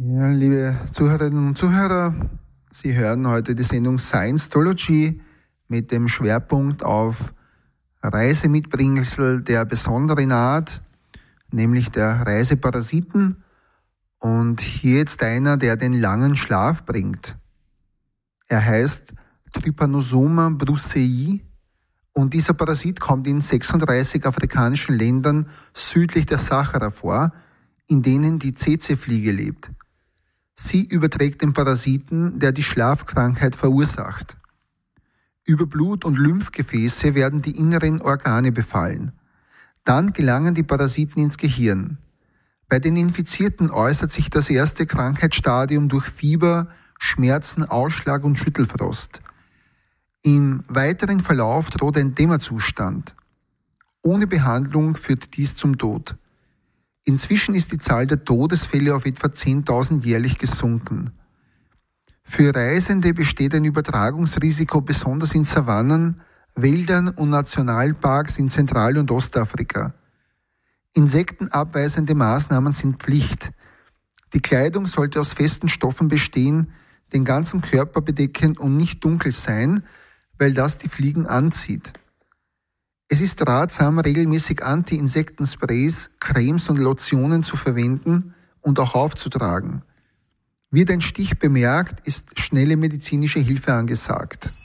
Ja, liebe Zuhörerinnen und Zuhörer, Sie hören heute die Sendung Science-Tology mit dem Schwerpunkt auf Reisemitbringsel der besonderen Art, nämlich der Reiseparasiten. Und hier jetzt einer, der den langen Schlaf bringt. Er heißt Trypanosoma brucei und dieser Parasit kommt in 36 afrikanischen Ländern südlich der Sahara vor, in denen die Tsetse-Fliege lebt. Sie überträgt den Parasiten, der die Schlafkrankheit verursacht. Über Blut- und Lymphgefäße werden die inneren Organe befallen. Dann gelangen die Parasiten ins Gehirn. Bei den Infizierten äußert sich das erste Krankheitsstadium durch Fieber, Schmerzen, Ausschlag und Schüttelfrost. Im weiteren Verlauf droht ein Dämmerzustand. Ohne Behandlung führt dies zum Tod. Inzwischen ist die Zahl der Todesfälle auf etwa 10.000 jährlich gesunken. Für Reisende besteht ein Übertragungsrisiko besonders in Savannen, Wäldern und Nationalparks in Zentral- und Ostafrika. Insektenabweisende Maßnahmen sind Pflicht. Die Kleidung sollte aus festen Stoffen bestehen, den ganzen Körper bedecken und nicht dunkel sein, weil das die Fliegen anzieht. Es ist ratsam, regelmäßig Anti-Insektensprays, Cremes und Lotionen zu verwenden und auch aufzutragen. Wird ein Stich bemerkt, ist schnelle medizinische Hilfe angesagt.